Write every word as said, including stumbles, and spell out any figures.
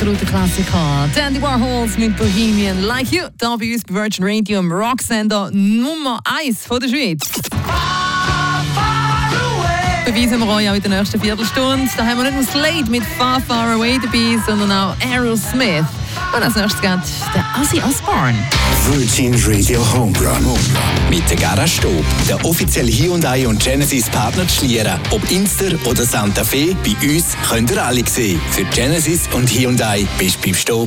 absoluter Klassiker. Andy Warhols mit Bohemian Like You. Da bei uns bei Virgin Radio im Rocksender Nummer eins von der Schweiz. Beweisen wir euch auch in der nächsten Viertelstunde. Da haben wir nicht nur Slade mit Far Far Away dabei, sondern auch Aerosmith. Und als nächstes geht der Ozzy Osbourne. Virgin Radio Homerun. Mit der Garage Stob, der offizielle Hyundai und Genesis Partner zu Schlieren. Ob Inster oder Santa Fe, bei uns könnt ihr alle sehen. Für Genesis und Hyundai bist du beim Stob.